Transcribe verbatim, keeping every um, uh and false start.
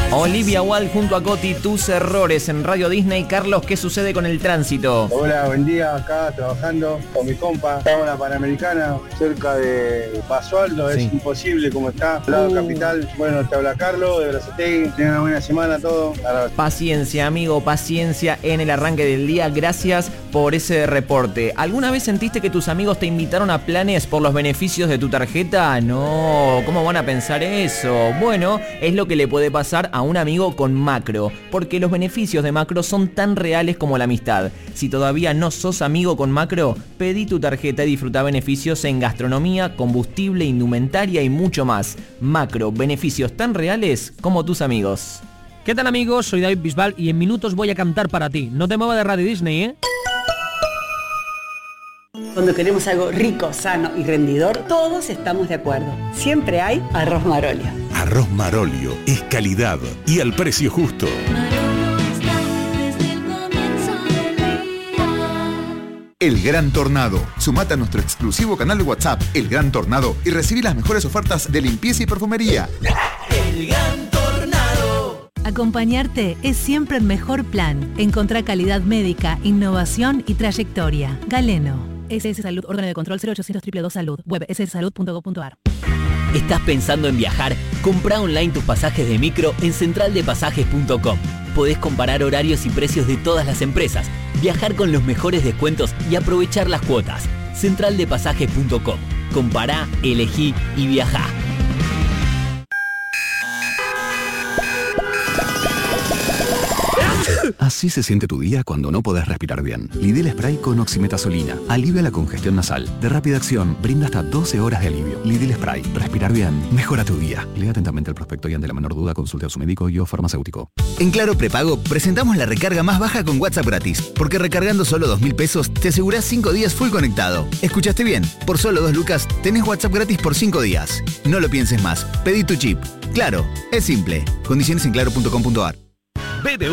Olivia Wilde junto a Coti, tus errores en Radio Disney. Carlos, ¿qué sucede con el tránsito? Hola, buen día, acá trabajando con mi compa. Estamos en la Panamericana, cerca de Basualdo, sí. Es imposible como está. Al lado uh. capital, bueno, te habla Carlos de Berazategui. Tengan una buena semana todo. Paciencia, amigo, paciencia en el arranque del día. Gracias por ese reporte. ¿Alguna vez sentiste que tus amigos te invitaron a planes por los beneficios de tu tarjeta? No, ¿cómo van a pensar eso? Bueno, es lo que le puede pasar a un amigo con Macro, porque los beneficios de Macro son tan reales como la amistad. Si todavía no sos amigo con Macro, pedí tu tarjeta y disfruta beneficios en gastronomía, combustible, indumentaria y mucho más. Macro, beneficios tan reales como tus amigos. ¿Qué tal, amigos? Soy David Bisbal y en minutos voy a cantar para ti. No te muevas de Radio Disney, ¿eh? Cuando queremos algo rico, sano y rendidor, todos estamos de acuerdo. Siempre hay Arroz Marolio. Arroz Marolio es calidad y al precio justo. El Gran Tornado. Sumate a nuestro exclusivo canal de WhatsApp, El Gran Tornado, y recibí las mejores ofertas de limpieza y perfumería. El Gran Tornado. Acompañarte es siempre el mejor plan. Encontrá calidad médica, innovación y trayectoria. Galeno. S S Salud, órgano de control cero ochocientos dos dos dos Salud, web s s salud punto gov punto a r. ¿Estás pensando en viajar? Comprá online tus pasajes de micro en central de pasajes punto com. Podés comparar horarios y precios de todas las empresas, viajar con los mejores descuentos y aprovechar las cuotas. central de pasajes punto com. Compará, elegí y viajá. Así se siente tu día cuando no podés respirar bien. Lidl Spray con oximetazolina alivia la congestión nasal. De rápida acción, brinda hasta doce horas de alivio. Lidl Spray. Respirar bien mejora tu día. Lea atentamente el prospecto y ante la menor duda consulte a su médico y o farmacéutico. En Claro Prepago presentamos la recarga más baja con WhatsApp gratis. Porque recargando solo dos mil pesos te asegurás cinco días full conectado. ¿Escuchaste bien? Por solo dos lucas tenés WhatsApp gratis por cinco días. No lo pienses más. Pedí tu chip. Claro, es simple. Condiciones en claro punto com punto a r.